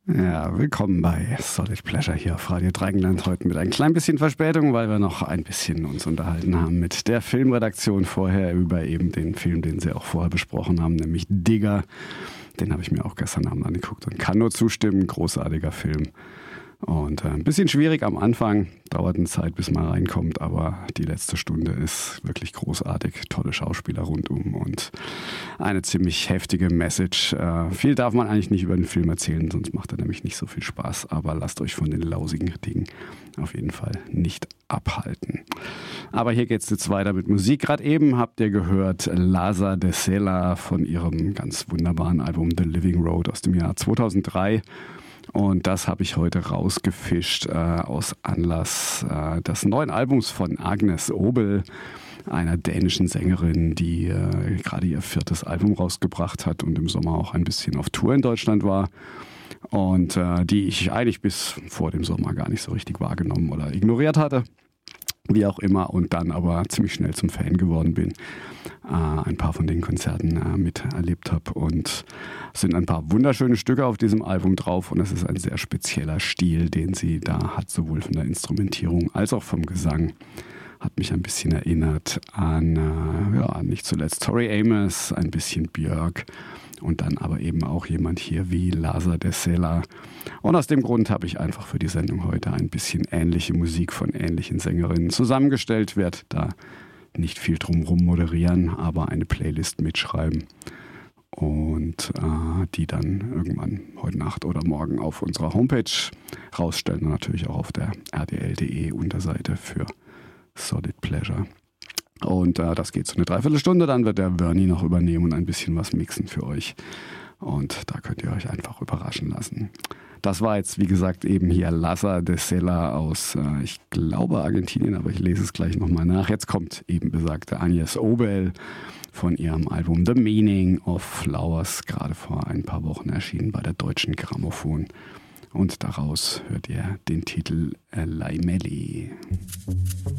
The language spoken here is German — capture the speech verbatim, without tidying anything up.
Ja, willkommen bei Solid Pleasure hier auf Radio Dreieckland. Heute mit ein klein bisschen Verspätung, weil wir noch ein bisschen uns unterhalten haben mit der Filmredaktion vorher über eben den Film, den sie auch vorher besprochen haben, nämlich Digger. Den habe ich mir auch gestern Abend angeguckt und kann nur zustimmen. Großartiger Film. Und äh, ein bisschen schwierig am Anfang, dauert eine Zeit, bis man reinkommt, aber die letzte Stunde ist wirklich großartig. Tolle Schauspieler rundum und eine ziemlich heftige Message. Äh, viel darf man eigentlich nicht über den Film erzählen, sonst macht er nämlich nicht so viel Spaß. Aber lasst euch von den lausigen Kritiken auf jeden Fall nicht abhalten. Aber hier geht es jetzt weiter mit Musik. Gerade eben habt ihr gehört Lhasa de Sela von ihrem ganz wunderbaren Album The Living Road aus dem Jahr zweitausenddrei. Und das habe ich heute rausgefischt äh, aus Anlass äh, des neuen Albums von Agnes Obel, einer dänischen Sängerin, die äh, gerade ihr viertes Album rausgebracht hat und im Sommer auch ein bisschen auf Tour in Deutschland war. Und äh, die ich eigentlich bis vor dem Sommer gar nicht so richtig wahrgenommen oder ignoriert hatte. Wie auch immer, und dann aber ziemlich schnell zum Fan geworden bin. Äh, ein paar von den Konzerten äh, miterlebt habe und es sind ein paar wunderschöne Stücke auf diesem Album drauf und es ist ein sehr spezieller Stil, den sie da hat, sowohl von der Instrumentierung als auch vom Gesang. Hat mich ein bisschen erinnert an, äh, ja, nicht zuletzt Tori Amos, ein bisschen Björk. Und dann aber eben auch jemand hier wie Lhasa de Sela. Und aus dem Grund habe ich einfach für die Sendung heute ein bisschen ähnliche Musik von ähnlichen Sängerinnen zusammengestellt. Werde da nicht viel drumherum moderieren, aber eine Playlist mitschreiben. Und äh, die dann irgendwann heute Nacht oder morgen auf unserer Homepage rausstellen. Und natürlich auch auf der r d l punkt d e Unterseite für Solid Pleasure. Und äh, das geht so eine Dreiviertelstunde, dann wird der Bernie noch übernehmen und ein bisschen was mixen für euch. Und da könnt ihr euch einfach überraschen lassen. Das war jetzt, wie gesagt, eben hier Lhasa de Sela aus, äh, ich glaube Argentinien, aber ich lese es gleich nochmal nach. Jetzt kommt eben besagte Agnes Obel von ihrem Album The Meaning of Flowers, gerade vor ein paar Wochen erschienen bei der Deutschen Grammophon. Und daraus hört ihr den Titel äh, Laimelli.